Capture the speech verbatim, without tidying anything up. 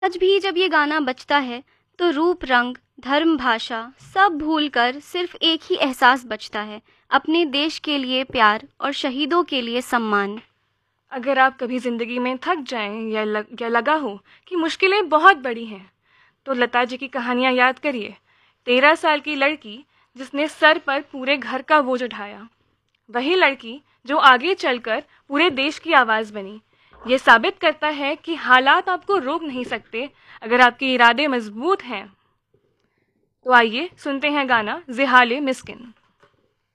आज भी जब ये गाना बजता है तो रूप रंग धर्म भाषा सब भूलकर सिर्फ एक ही एहसास बचता है, अपने देश के लिए प्यार और शहीदों के लिए सम्मान। अगर आप कभी ज़िंदगी में थक जाएं या लग, या लगा हो कि मुश्किलें बहुत बड़ी हैं, तो लता जी की कहानियाँ याद करिए। तेरह साल की लड़की जिसने सर पर पूरे घर का बोझ उठाया, वही लड़की जो आगे चलकर पूरे देश की आवाज़ बनी। ये साबित करता है कि हालात आपको रोक नहीं सकते अगर आपके इरादे मजबूत हैं। तो आइए सुनते हैं गाना ज़िहाले मिस्किन।